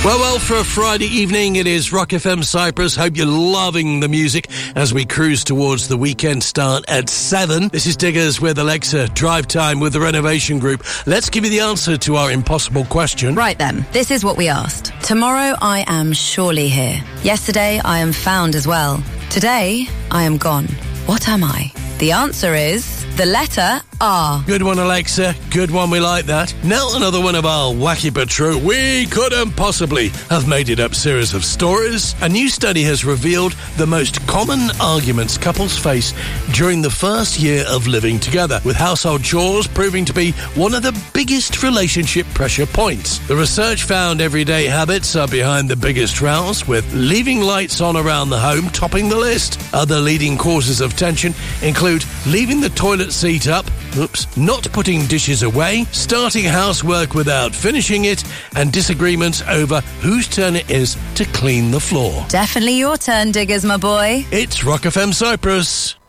Well, for a Friday evening, it is Rock FM Cyprus. Hope you're loving the music as we cruise towards the weekend start at 7. This is Diggers with Alexa, drive time with the Renovation Group. Let's give you the answer to our impossible question. Right then, this is what we asked. Tomorrow I am surely here. Yesterday I am found as well. Today I am gone. What am I? The answer is the letter R. Good one, Alexa. Good one, we like that. Now another one of our wacky but true, we couldn't possibly have made it up series of stories. A new study has revealed the most common arguments couples face during the first year of living together, with household chores proving to be one of the biggest relationship pressure points. The research found everyday habits are behind the biggest rows, with leaving lights on around the home topping the list. Other leading causes of tension include leaving the toilet seat up, not putting dishes away, starting housework without finishing it, and disagreements over whose turn it is to clean the floor. Definitely your turn, Diggers, my boy. It's Rock FM Cyprus.